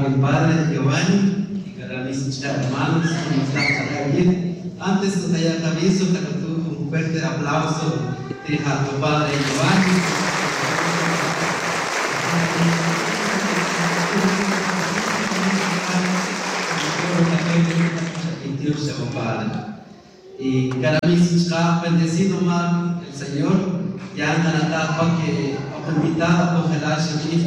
mi padre Giovanni y para mis hermanos, como están acá bien. Antes de haya aviso, un fuerte aplauso a tu padre Giovanni. Y cada vez bendecido más el Señor, ya en la etapa que ha invitado a congelar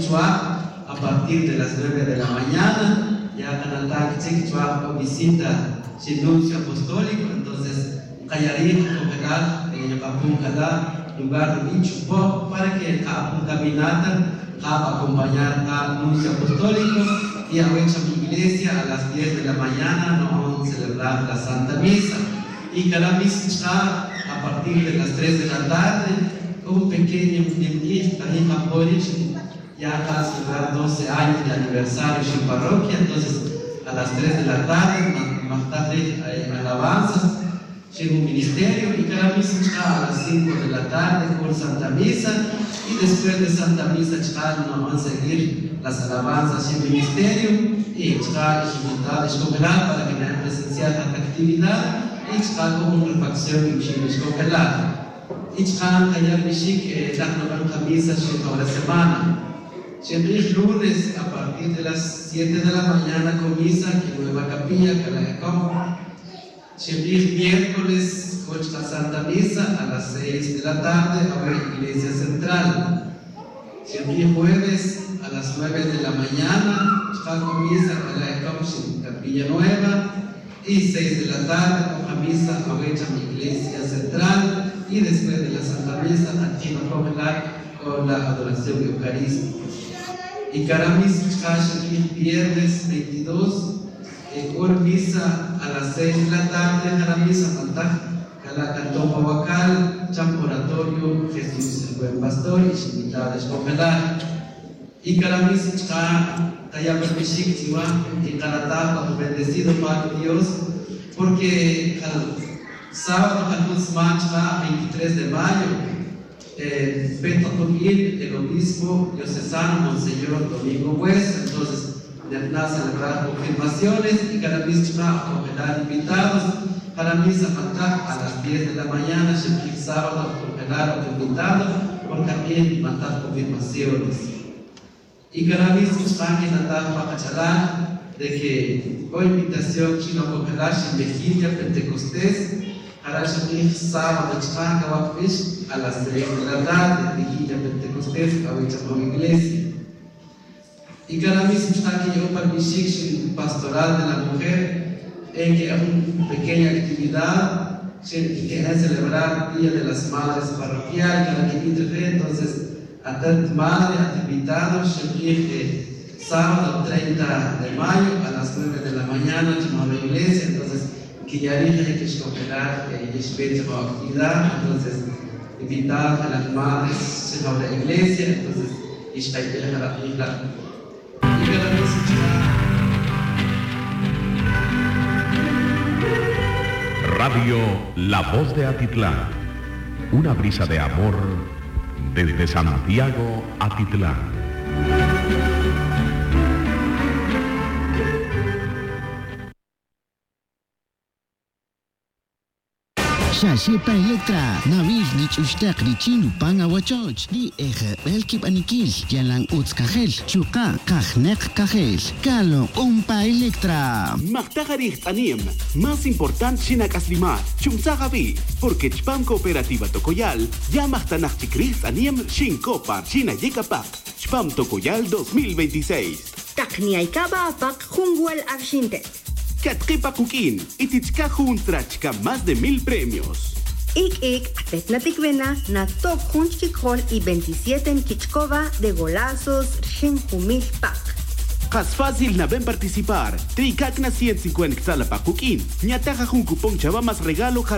a partir de las 9 de la mañana, ya en la etapa que visita el nuncio apostólico, entonces callaría congelar en el cada lugar de Bichupó para que la caminata a acompañar al nuncio apostólico y a nuestra iglesia a las 10 de la mañana nos vamos a celebrar la Santa Misa. Y cada misa a partir de las 3 de la tarde, un pequeño niñito ahí en Japón, ya va a celebrar 12 años de aniversario en parroquia, entonces a las 3 de la tarde, más tarde alabanzas, en un ministerio, y cada misa a las 5 de la tarde con Santa Misa, y después de Santa Misa nos van a seguir las alabanzas en el ministerio, y es invitado a escoger para que vayan a presenciar la actividad. Ich kann auch eine Reflexion im Chimisch congelar. Ich kann callar mi chic, dar una misa toda la semana. Siempre el lunes a partir de las 7 de la mañana con misa, que nueva capilla, que la como. Siempre el miércoles con la Santa Misa a las 6 de la tarde a la Iglesia Central. Siempre el jueves a las 9 de la mañana con misa a la capilla nueva. Y 6 de la tarde con la misa a mi iglesia central y después de la Santa Misa aquí nos vamos con la adoración eucarística. Y cada misa el viernes 22 con misa a las 6 de la tarde, cada misa cada canto vocal, champoratorio, Jesús el buen pastor y invitado a escoger. Y cada misa Taya permisiva y cada etapa bendecido para Dios, porque el sábado al 23 de mayo, el obispo diocesano Monseñor Domingo Huesa, entonces va a celebrar confirmaciones y cada misa va a congelar invitados. Cada misa a las 10 de la mañana, el sábado a congelar a los invitados, porque también va a dar confirmaciones. Y cada vez que están en la etapa de que hoy invitación chino a congelar en Vigilia Pentecostés, hará el sábado a las 3 de la tarde, Vigilia Pentecostés, a la iglesia. Y cada vez que están aquí yo para mi pastoral de la mujer, en que hay una pequeña actividad que es celebrar el Día de las Madres Parroquiales, cada que entonces a tantas madres, a invitados, sábado 30 de mayo a las 9 de la mañana en la iglesia, entonces que ya dije que escoger y especie la actividad, entonces invitar a las madres en la iglesia, entonces está ahí la isla. Radio La Voz de Atitlán, una brisa de amor desde Santiago a Atitlán. Shashipa Electra, Navil, Nichustak, Richin, Panga Wachoch, Di Eje, Belkip Anikil, Yalan Utz Kajel, Chuka, Kajnek Kajel, Kalo, Umpa Electra. Magtagarich Aniem, más importante China Caslimar, Chumzagabi, porque Chpam Cooperativa Tocoyal, ya Magtanach Chikris Aniem, Shinkopa, China Yekapak, Chpam Tocoyal 2026. Takniaikaba Pak Jungwal Arshinte. Katkepa Kukin, Itichka Juntrachka, más de 1000 premios. Ik, Atetnatikvena, Natok Junchikol y 27 en Kichkova de golazos Shinjumil Pak. Has fácil na ven participar. Trikakna 150 Xalapa Kukin. Ñataja un cupón chava más regalo